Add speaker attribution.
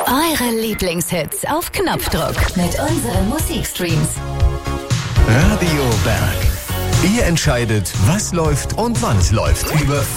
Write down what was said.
Speaker 1: Eure Lieblingshits auf Knopfdruck mit unseren Musikstreams.
Speaker 2: Radio Berg. Ihr entscheidet, was läuft und wann es läuft. Über